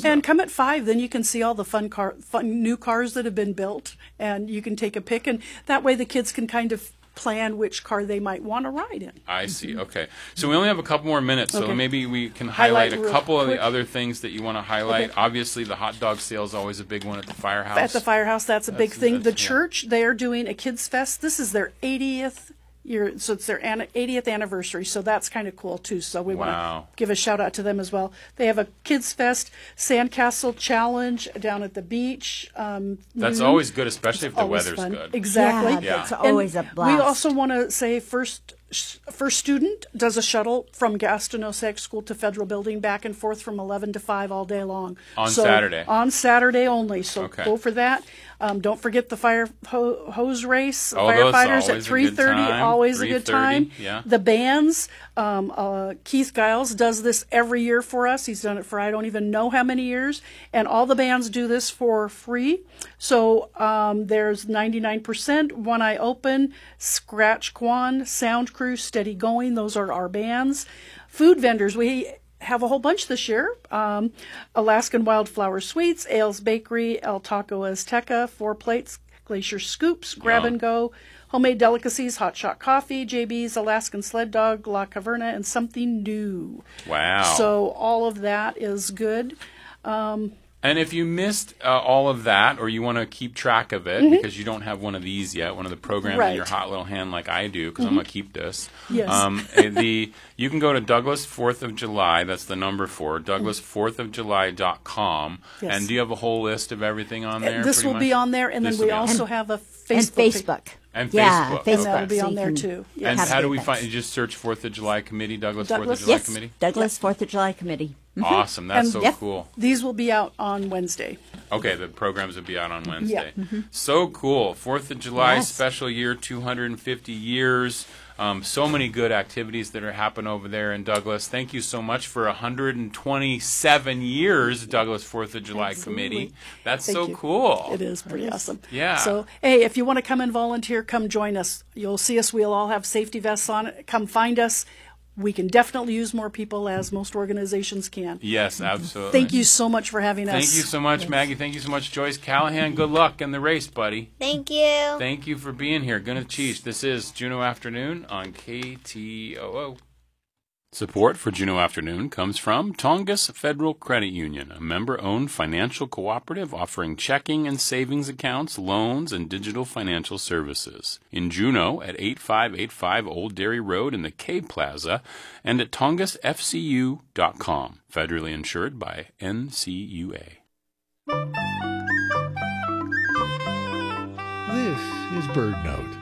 And come at 5, then you can see all the fun new cars that have been built, and you can take a pick, and that way the kids can kind of plan which car they might want to ride in. I see. Okay. So we only have a couple more minutes, so Okay. maybe we can highlight a couple of quick. the other things that you want to highlight. Okay. Obviously, the hot dog sale is always a big one at the firehouse. At the firehouse, that's a big thing. The yeah. church, they are doing a Kids Fest. This is their 80th year, so it's their 80th anniversary, so that's kind of cool too. So we want to give a shout out to them as well. They have a Kids Fest Sandcastle Challenge down at the beach. That's always good, especially if the weather's fun. good. Exactly. Yeah, it's always a blast. We also want to say first student does a shuttle from Gaston Osage School to Federal Building back and forth from 11 to 5 all day long. On Saturday. On Saturday only, so Okay. go for that. Don't forget the fire hose race. Oh, those Firefighters at always a good 3:30, time. always a good 3:30, time. yeah. The bands, Keith Giles does this every year for us. He's done it for I don't even know how many years, and all the bands do this for free. So there's 99%, One Eye Open, Scratch Quan, Sound Crew, Steady Going. Those are our bands. Food vendors, we have a whole bunch this year. Alaskan Wildflower Sweets, Ales Bakery, El Taco Azteca, 4 Plates, Glacier Scoops, Grab and Go, Homemade Delicacies, Hot Shot Coffee, JB's, Alaskan Sled Dog, La Caverna, and Something New. Wow. So all of that is good. And if you missed all of that, or you want to keep track of it because you don't have one of these yet, one of the programs in your hot little hand like I do, because I'm going to keep this. Yes. You can go to Douglas 4th of July, that's the number 4, douglas4thofjuly.com. Yes. And do you have a whole list of everything on there? This will be on there, and then we also have a Facebook. And Yeah, Facebook. Facebook. And that'll be So on you there can- too. And Yes. how do we find? You just search 4th of July Committee, Douglas 4th of July Yes, Committee. Douglas 4th of July Committee. Awesome, that's so Yep. cool. These will be out on Wednesday. Okay, the programs will be out on Wednesday. Yeah. So cool. 4th of July Yes. special year, 250 years. So many good activities that are happening over there in Douglas. Thank you so much for 127 years, Douglas 4th of July Absolutely. Committee. That's Thank so you. cool. It is pretty awesome. Yeah. So, hey, if you want to come and volunteer, come join us. You'll see us. We'll all have safety vests on. Come find us. We can definitely use more people, as most organizations can. Yes, absolutely. Thank you so much for having us. Thank you so much, Maggie. Thank you so much, Joyce Callahan. Good luck in the race, buddy. Thank you. Thank you for being here. Gonna Cheech. This is Juneau Afternoon on KTOO. Support for Juneau Afternoon comes from Tongass Federal Credit Union, a member-owned financial cooperative offering checking and savings accounts, loans, and digital financial services. In Juneau at 8585 Old Dairy Road in the K Plaza and at tongassfcu.com. Federally insured by NCUA. This is BirdNote.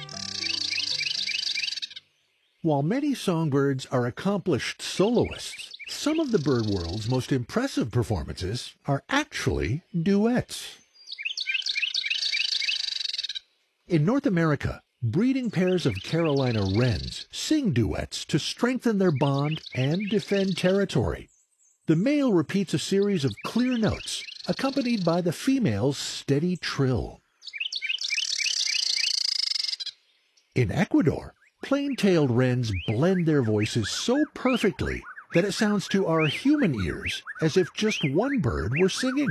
While many songbirds are accomplished soloists, some of the bird world's most impressive performances are actually duets. In North America, breeding pairs of Carolina wrens sing duets to strengthen their bond and defend territory. The male repeats a series of clear notes, accompanied by the female's steady trill. In Ecuador, plain-tailed wrens blend their voices so perfectly that it sounds to our human ears as if just one bird were singing.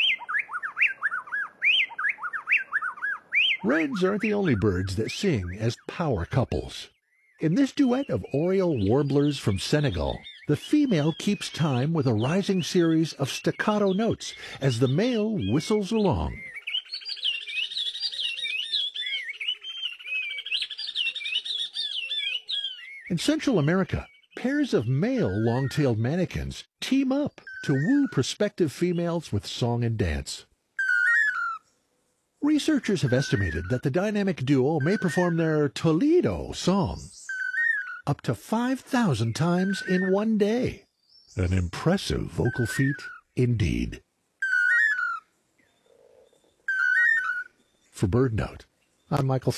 Wrens aren't the only birds that sing as power couples. In this duet of oriole warblers from Senegal, the female keeps time with a rising series of staccato notes as the male whistles along. In Central America, pairs of male long-tailed manakins team up to woo prospective females with song and dance. Researchers have estimated that the dynamic duo may perform their Toledo song up to 5,000 times in one day. An impressive vocal feat indeed. For BirdNote, I'm Michael